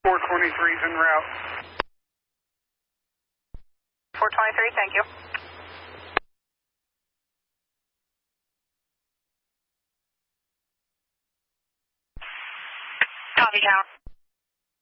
423 is en route. 423, thank you. Copy, tower.